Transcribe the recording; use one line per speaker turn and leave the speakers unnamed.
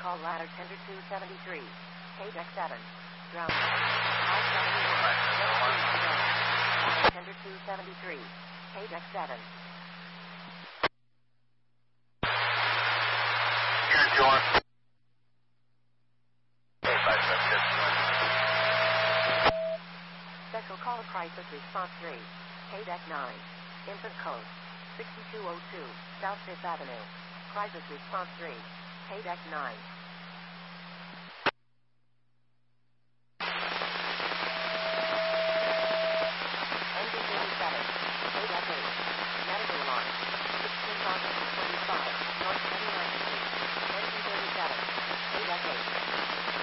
call ladder tender 273. KDEC 7. Ground. 571. Ladder tender 273. KDEC 7.
Here, John.
Special call crisis response 3. KDEC 9. Infant code 6202 South 5th Avenue. Crisis response 3. KDEC 9.